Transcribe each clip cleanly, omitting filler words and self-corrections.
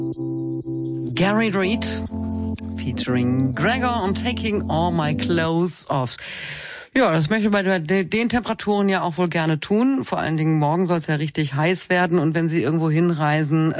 Gary Reed featuring Gregor und Taking All My Clothes Off. Ja, das möchte ich bei den Temperaturen ja auch wohl gerne tun. Vor allen Dingen morgen soll es ja richtig heiß werden. Und wenn Sie irgendwo hinreisen,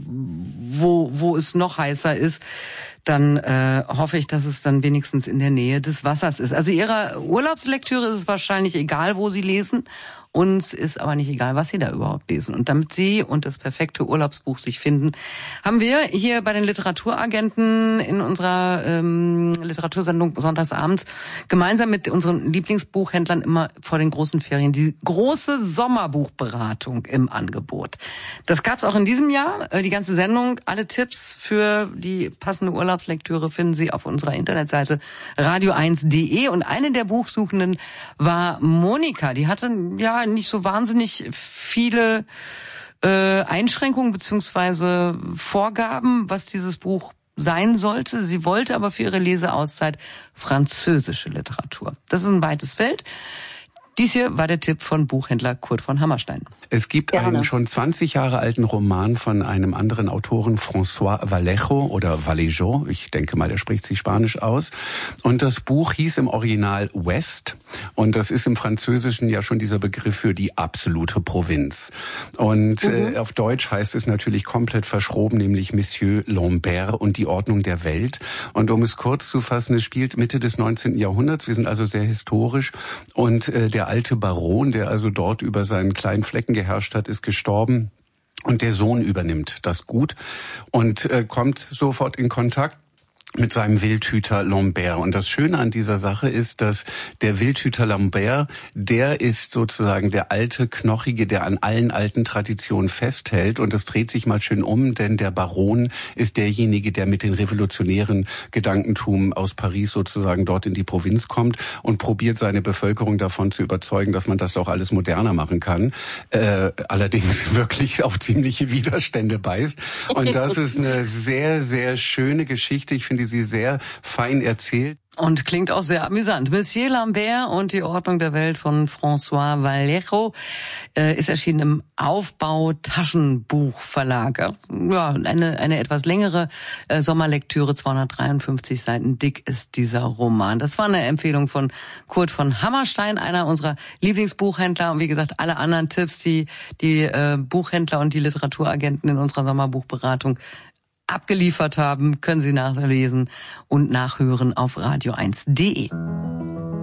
wo es noch heißer ist, dann hoffe ich, dass es dann wenigstens in der Nähe des Wassers ist. Also Ihrer Urlaubslektüre ist es wahrscheinlich egal, wo Sie lesen. Uns ist aber nicht egal, was Sie da überhaupt lesen. Und damit Sie und das perfekte Urlaubsbuch sich finden, haben wir hier bei den Literaturagenten in unserer Literatursendung sonntagsabends gemeinsam mit unseren Lieblingsbuchhändlern immer vor den großen Ferien die große Sommerbuchberatung im Angebot. Das gab's auch in diesem Jahr. Die ganze Sendung, alle Tipps für die passende Urlaubslektüre finden Sie auf unserer Internetseite radio1.de. Und eine der Buchsuchenden war Monika. Die hatte ja nicht so wahnsinnig viele Einschränkungen beziehungsweise Vorgaben, was dieses Buch sein sollte. Sie wollte aber für ihre Leseauszeit französische Literatur. Das ist ein weites Feld. Dies hier war der Tipp von Buchhändler Kurt von Hammerstein. Es gibt einen schon 20 Jahre alten Roman von einem anderen Autoren, François Vallejo oder Vallejo. Ich denke mal, der spricht sich Spanisch aus. Und das Buch hieß im Original West. Und das ist im Französischen ja schon dieser Begriff für die absolute Provinz. Und auf Deutsch heißt es natürlich komplett verschroben, nämlich Monsieur Lambert und die Ordnung der Welt. Und um es kurz zu fassen, es spielt Mitte des 19. Jahrhunderts. Wir sind also sehr historisch. Und der alte Baron, der also dort über seinen kleinen Flecken geherrscht hat, ist gestorben. Und der Sohn übernimmt das Gut und kommt sofort in Kontakt mit seinem Wildhüter Lambert. Und das Schöne an dieser Sache ist, dass der Wildhüter Lambert, der ist sozusagen der alte Knochige, der an allen alten Traditionen festhält. Und es dreht sich mal schön um, denn der Baron ist derjenige, der mit den revolutionären Gedankentum aus Paris sozusagen dort in die Provinz kommt und probiert, seine Bevölkerung davon zu überzeugen, dass man das doch alles moderner machen kann. Allerdings wirklich auf ziemliche Widerstände beißt. Und das ist eine sehr, sehr schöne Geschichte. Ich finde sie sehr fein erzählt. Und klingt auch sehr amüsant. Monsieur Lambert und die Ordnung der Welt von François Vallejo ist erschienen im Aufbau-Taschenbuchverlag. Ja, eine etwas längere Sommerlektüre, 253 Seiten dick ist dieser Roman. Das war eine Empfehlung von Kurt von Hammerstein, einer unserer Lieblingsbuchhändler. Und wie gesagt, alle anderen Tipps, die Buchhändler und die Literaturagenten in unserer Sommerbuchberatung abgeliefert haben, können Sie nachlesen und nachhören auf radio1.de.